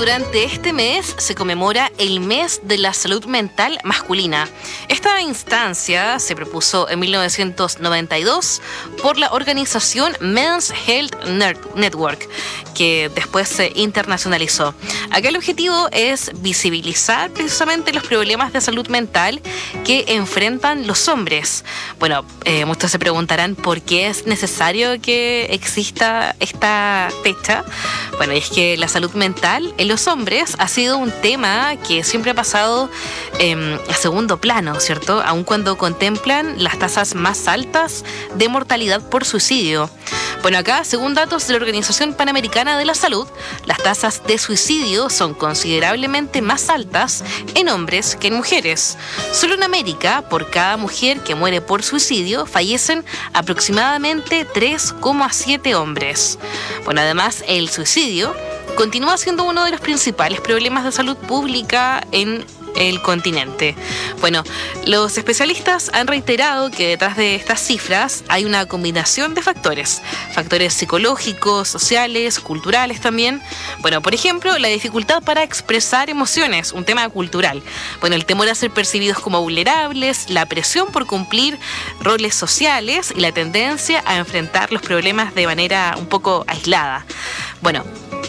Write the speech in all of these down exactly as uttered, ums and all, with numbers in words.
durante este mes se conmemora el mes de la salud mental masculina. Esta instancia se propuso en mil novecientos noventa y dos por la organización Men's Health Network, que después se internacionalizó. Acá el objetivo es visibilizar precisamente los problemas de salud mental que enfrentan los hombres. Bueno, eh, muchos se preguntarán por qué es necesario que exista esta fecha. Bueno, y es que la salud mental en los hombres ha sido un tema que siempre ha pasado eh, a segundo plano, ¿cierto? Aun cuando contemplan las tasas más altas de mortalidad por suicidio. Bueno, acá, según datos de la Organización Panamericana de la Salud, las tasas de suicidio son considerablemente más altas en hombres que en mujeres. Solo en América, por cada mujer que muere por suicidio, fallecen aproximadamente tres coma siete hombres. Bueno, además, el suicidio continúa siendo uno de los principales problemas de salud pública en el continente. Bueno, los especialistas han reiterado que detrás de estas cifras hay una combinación de factores, factores psicológicos, sociales, culturales también. Bueno, por ejemplo, la dificultad para expresar emociones, un tema cultural. Bueno, el temor a ser percibidos como vulnerables, la presión por cumplir roles sociales y la tendencia a enfrentar los problemas de manera un poco aislada. Bueno,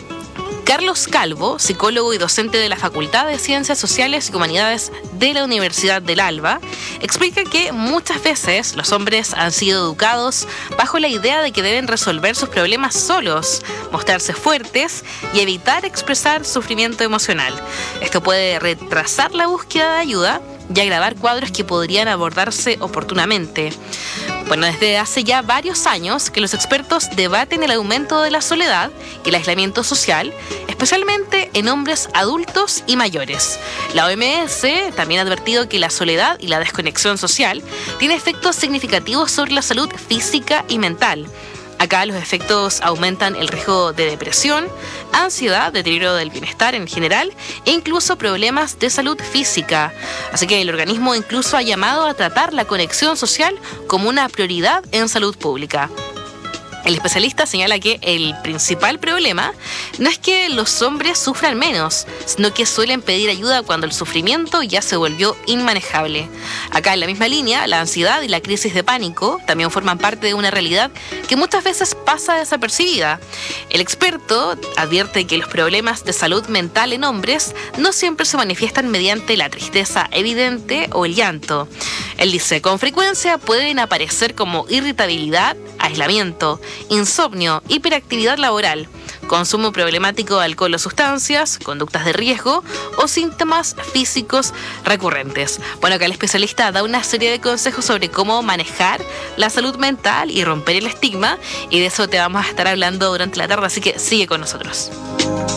Carlos Calvo, psicólogo y docente de la Facultad de Ciencias Sociales y Humanidades de la Universidad del Alba, explica que muchas veces los hombres han sido educados bajo la idea de que deben resolver sus problemas solos, mostrarse fuertes y evitar expresar sufrimiento emocional. Esto puede retrasar la búsqueda de ayuda y agravar cuadros que podrían abordarse oportunamente. Bueno, desde hace ya varios años que los expertos debaten el aumento de la soledad y el aislamiento social, especialmente en hombres adultos y mayores. La O M S también ha advertido que la soledad y la desconexión social tiene efectos significativos sobre la salud física y mental. Acá los efectos aumentan el riesgo de depresión, ansiedad, deterioro del bienestar en general e incluso problemas de salud física. Así que el organismo incluso ha llamado a tratar la conexión social como una prioridad en salud pública. El especialista señala que el principal problema no es que los hombres sufran menos, sino que suelen pedir ayuda cuando el sufrimiento ya se volvió inmanejable. Acá en la misma línea, la ansiedad y la crisis de pánico también forman parte de una realidad que muchas veces pasa desapercibida. El experto advierte que los problemas de salud mental en hombres no siempre se manifiestan mediante la tristeza evidente o el llanto. Él dice, con frecuencia pueden aparecer como irritabilidad, aislamiento, insomnio, hiperactividad laboral, consumo problemático de alcohol o sustancias, conductas de riesgo o síntomas físicos recurrentes. Bueno, acá el especialista da una serie de consejos sobre cómo manejar la salud mental y romper el estigma, y de eso te vamos a estar hablando durante la tarde, así que sigue con nosotros.